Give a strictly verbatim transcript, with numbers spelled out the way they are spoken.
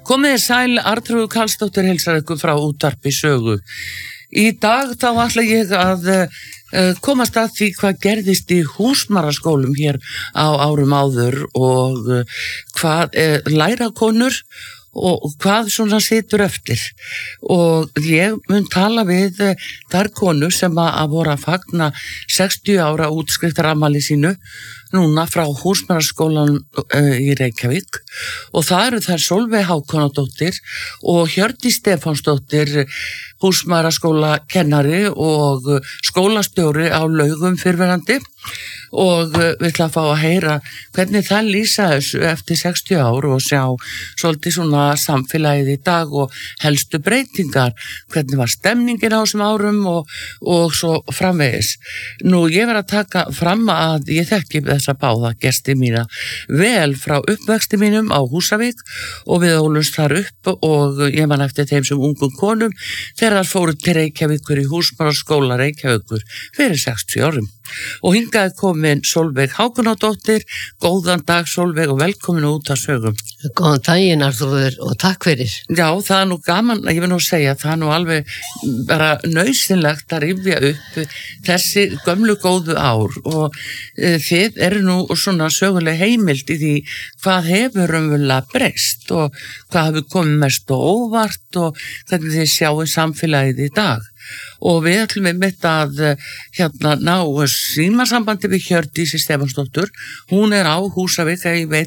Komið þér sæl, Arnþrúður Karlsdóttir heilsar ykkur frá útvarpi Sögu. Í dag þá ætla ég að uh, komast að því hvað gerðist í húsmæðraskólum hér á árum áður og uh, hvað uh, læra konur og hvað svona situr eftir. Og ég mun tala við uh, þær konur sem að, að voru að fagna sextíu ára útskriftarafmæli sínu núna frá húsmæðraskólanum uh, í Reykjavík og það eru þær Sólveig Hákonardóttir og Hjördís Stefánsdóttir, húsmæðraskóla kennari og skólastjóri á Laugum fyrrverandi og við ætlum að fá að heyra hvernig það lýsa þessu eftir sextíu ár og sjá svolítið svona samfélagið í dag og helstu breytingar, hvernig var stemningin á þessum árum og, og svo framvegis. Nú ég verð að taka fram að ég þekki þessa báða gesti mína vel frá uppvexti mínum á Húsavík og við ólumst þar upp og ég man eftir þeim sem ungum konum þegar þar fóru til Reykjavíkur í húsmæðraskóla Reykjavíkur fyrir sextíu árum. Og hingað komin Sólveig Hákonardóttir. Góðan dag Sólveig og velkomin út að Sögum. Góðan daginn Arnþrúður og takk fyrir. Já, það er nú gaman, ég vil nú segja, það er nú alveg bara nauðsynlegt að rifja upp þessi gömlu góðu ár og e, þið eru nú svona söguleg heimild í því hvað hefur raunverulega breyst og hvað hefur komið mest og óvart og hvernig þið sjáu samfélagið í dag. Og við ætlum við mitt að hérna ná símasambandi við Hjördísi Stefánsdóttur. Hún er á Húsavík, ég veit